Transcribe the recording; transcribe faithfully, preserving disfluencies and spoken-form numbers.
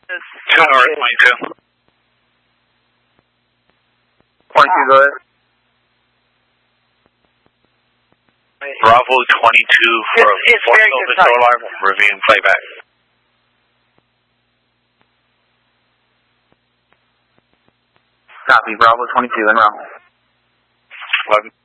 two north, twenty-two. twenty-two, go ahead. Bravo twenty-two for It's- it's Fort very Silver good Solar, reviewing playback. Copy, Bravo twenty-two, en route. eleven.